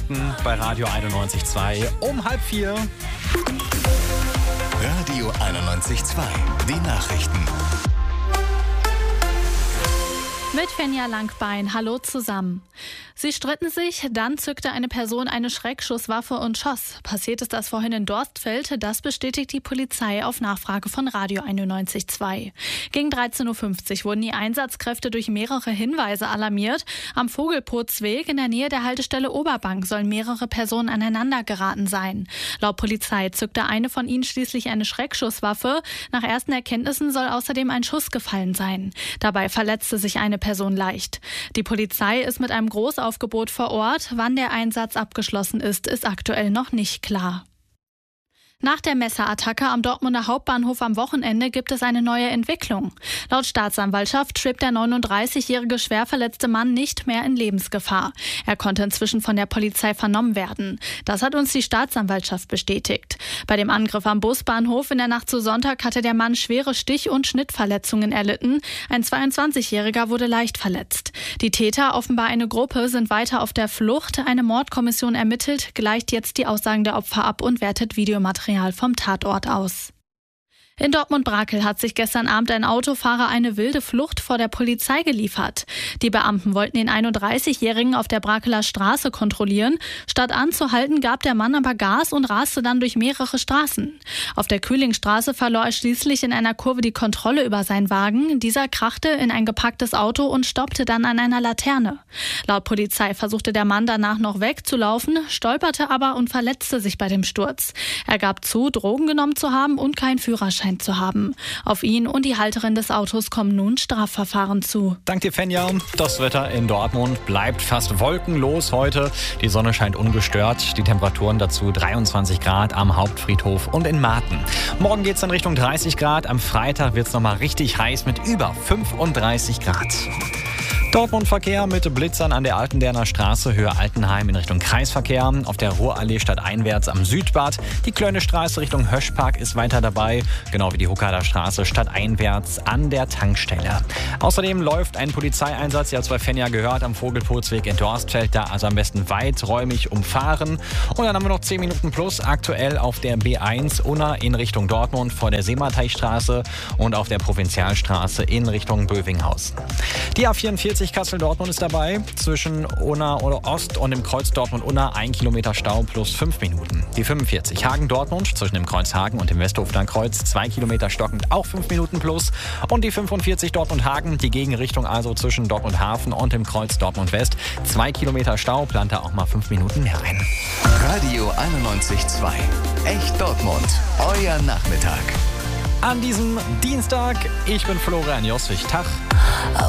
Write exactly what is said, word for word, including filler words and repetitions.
Nachrichten bei Radio einundneunzig Komma zwei um halb vier. Radio einundneunzig Komma zwei, die Nachrichten. Mit Fenja Langbein, hallo zusammen. Sie stritten sich, dann zückte eine Person eine Schreckschusswaffe und schoss. Passiert ist das vorhin in Dorstfeld, das bestätigt die Polizei auf Nachfrage von Radio einundneunzig Komma zwei. Gegen dreizehn Uhr fünfzig wurden die Einsatzkräfte durch mehrere Hinweise alarmiert. Am Vogelpurzweg in der Nähe der Haltestelle Oberbank sollen mehrere Personen aneinander geraten sein. Laut Polizei zückte eine von ihnen schließlich eine Schreckschusswaffe. Nach ersten Erkenntnissen soll außerdem ein Schuss gefallen sein. Dabei verletzte sich eine Person leicht. Die Polizei ist mit einem Großaufgebot vor Ort. Wann der Einsatz abgeschlossen ist, ist aktuell noch nicht klar. Nach der Messerattacke am Dortmunder Hauptbahnhof am Wochenende gibt es eine neue Entwicklung. Laut Staatsanwaltschaft schwebt der neununddreißigjährige schwer verletzte Mann nicht mehr in Lebensgefahr. Er konnte inzwischen von der Polizei vernommen werden. Das hat uns die Staatsanwaltschaft bestätigt. Bei dem Angriff am Busbahnhof in der Nacht zu Sonntag hatte der Mann schwere Stich- und Schnittverletzungen erlitten. Ein zweiundzwanzigjähriger wurde leicht verletzt. Die Täter, offenbar eine Gruppe, sind weiter auf der Flucht. Eine Mordkommission ermittelt, gleicht jetzt die Aussagen der Opfer ab und wertet Videomaterial vom Tatort aus. In Dortmund-Brakel hat sich gestern Abend ein Autofahrer eine wilde Flucht vor der Polizei geliefert. Die Beamten wollten den einunddreißigjährigen auf der Brakeler Straße kontrollieren. Statt anzuhalten, gab der Mann aber Gas und raste dann durch mehrere Straßen. Auf der Kühlingstraße verlor er schließlich in einer Kurve die Kontrolle über seinen Wagen. Dieser krachte in ein gepacktes Auto und stoppte dann an einer Laterne. Laut Polizei versuchte der Mann danach noch wegzulaufen, stolperte aber und verletzte sich bei dem Sturz. Er gab zu, Drogen genommen zu haben und keinen Führerschein zu haben. Auf ihn und die Halterin des Autos kommen nun Strafverfahren zu. Dank dir, Fenja. Das Wetter in Dortmund bleibt fast wolkenlos heute. Die Sonne scheint ungestört. Die Temperaturen dazu dreiundzwanzig Grad am Hauptfriedhof und in Marten. Morgen geht es in Richtung dreißig Grad. Am Freitag wird es nochmal richtig heiß mit über fünfunddreißig Grad. Dortmund-Verkehr mit Blitzern an der Altenderner Straße, Höhe Altenheim in Richtung Kreisverkehr. Auf der Ruhrallee stadteinwärts am Südbad. Die Klöne Straße Richtung Höschpark ist weiter dabei. Genau wie die Huckader Straße stadteinwärts an der Tankstelle. Außerdem läuft ein Polizeieinsatz, ihr habt es bei Fenja gehört, am Vogelpurzweg in Dorstfeld. Da also am besten weiträumig umfahren. Und dann haben wir noch zehn Minuten plus aktuell auf der B eins Unna in Richtung Dortmund vor der Seemateichstraße und auf der Provinzialstraße in Richtung Bövinghausen. Die A vierundvierzig Kassel-Dortmund ist dabei. Zwischen Unna oder Ost und dem Kreuz Dortmund-Unna ein Kilometer Stau plus fünf Minuten. Die fünfundvierzig Hagen-Dortmund zwischen dem Kreuz Hagen und dem Westhofener Kreuz zwei Kilometer stockend, auch fünf Minuten plus. Und die fünfundvierzig Dortmund-Hagen, die Gegenrichtung also zwischen Dortmund-Hafen und dem Kreuz Dortmund-West. zwei Kilometer Stau, plant da auch mal fünf Minuten mehr ein. Radio einundneunzig Komma zwei. Echt Dortmund. Euer Nachmittag. An diesem Dienstag, ich bin Florian Joswig. Tag.